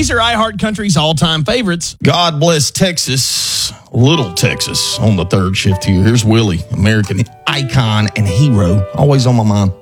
These are iHeart Country's all-time favorites. God bless Texas, Little Texas, on the third shift here. Here's Willie, American icon and hero, always on my mind.